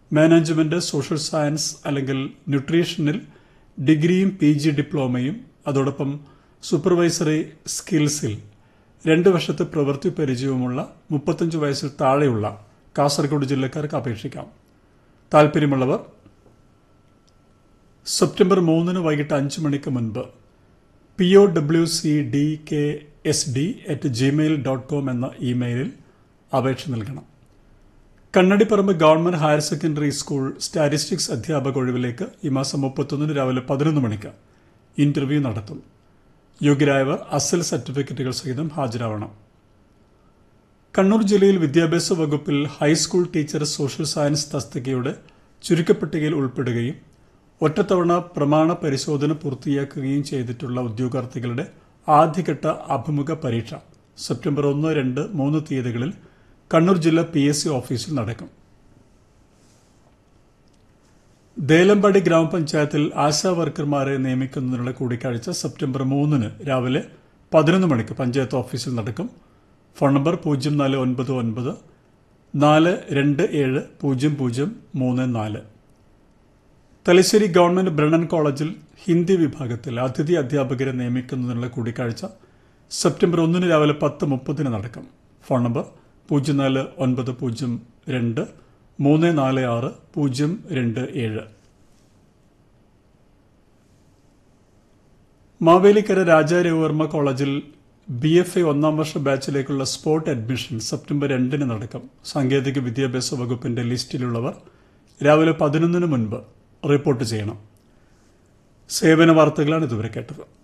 Management, social science അല്ലെങ്കിൽ ന്യൂട്രീഷനിൽ ഡിഗ്രിയും PG ഡിപ്ലോമയും അതോടൊപ്പം സൂപ്പർവൈസറി സ്കിൽസിൽ 2 വർഷത്തെ പ്രവൃത്തി പരിചയവുമുള്ള 35 വയസ്സിൽ താഴെയുള്ള കാസർഗോഡ് ജില്ലക്കാർക്ക് അപേക്ഷിക്കാം. താൽപ്പര്യമുള്ളവർ സെപ്റ്റംബർ 3 വൈകിട്ട് 5 മണിക്ക് മുൻപ് powcdksd@gmail.com എന്ന ഇമെയിലിൽ അപേക്ഷ നൽകണം. കണ്ണടിപ്പറമ്പ് government higher secondary school statistics അധ്യാപക ഒഴിവിലേക്ക് ഈ മാസം 31 രാവിലെ 11 മണിക്ക് ഇന്റർവ്യൂ നടത്തും. യോഗ്യരായവർ അസൽ സർട്ടിഫിക്കറ്റുകൾ സഹിതം ഹാജരാവണം. കണ്ണൂർ ജില്ലയിൽ വിദ്യാഭ്യാസ വകുപ്പിൽ ഹൈസ്കൂൾ ടീച്ചർ സോഷ്യൽ സയൻസ് തസ്തികയുടെ ചുരുക്കപ്പട്ടികയിൽ ഉൾപ്പെടുകയും ഒറ്റത്തവണ പ്രമാണ പരിശോധന പൂർത്തിയാക്കുകയും ചെയ്തിട്ടുള്ള ഉദ്യോഗാർത്ഥികളുടെ ആദ്യഘട്ട അഭിമുഖ പരീക്ഷ സെപ്റ്റംബർ 1, 2, 3 തീയതികളിൽ കണ്ണൂർ ജില്ലാ PSC ഓഫീസിൽ നടക്കും. ദേലമ്പാടി ഗ്രാമപഞ്ചായത്തിൽ ആശാ വർക്കർമാരെ നിയമിക്കുന്നതിനുള്ള കൂടിക്കാഴ്ച സെപ്റ്റംബർ 3 രാവിലെ 11 മണിക്ക് പഞ്ചായത്ത് ഓഫീസിൽ നടക്കും. Phone number 0499 427 0034. Thalassery government Brennen കോളേജിൽ ഹിന്ദി വിഭാഗത്തിൽ അതിഥി അധ്യാപകരെ നിയമിക്കുന്നതിനുള്ള കൂടിക്കാഴ്ച സെപ്റ്റംബർ 1 രാവിലെ 10:30 നടക്കും. Phone number 0490 2 346 027. മാവേലിക്കര രാജാ രവിവർമ്മ കോളേജിൽ BFA 1ാം വർഷ ബാച്ചിലേക്കുള്ള സ്പോട്ട് അഡ്മിഷൻ സെപ്റ്റംബർ 2 നടക്കും. സാങ്കേതിക വിദ്യാഭ്യാസ വകുപ്പിന്റെ ലിസ്റ്റിലുള്ളവർ രാവിലെ 11 മുൻപ് റിപ്പോർട്ട് ചെയ്യണം. സേവന വാർത്തകളാണ് ഇതുവരെ കേട്ടത്.